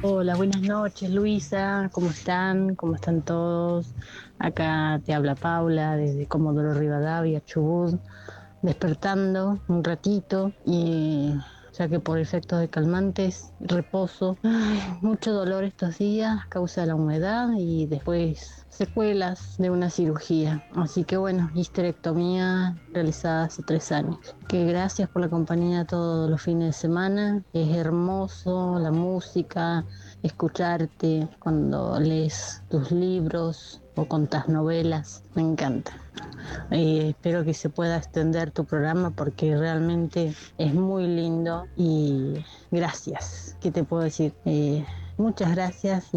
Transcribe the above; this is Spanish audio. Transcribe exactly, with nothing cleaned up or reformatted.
Hola, buenas noches, Luisa. ¿Cómo están? ¿Cómo están todos? Acá te habla Paula desde Comodoro Rivadavia, Chubut, despertando un ratito y ya que por efectos de calmantes, reposo. Ay, mucho dolor estos días a causa de la humedad y después secuelas de una cirugía. Así que bueno, histerectomía realizada hace tres años. Que gracias por la compañía todos los fines de semana. Es hermoso la música, escucharte cuando lees tus libros o contás novelas. Me encanta. Eh, espero que se pueda extender tu programa porque realmente es muy lindo y gracias. ¿Qué te puedo decir? Eh, muchas gracias.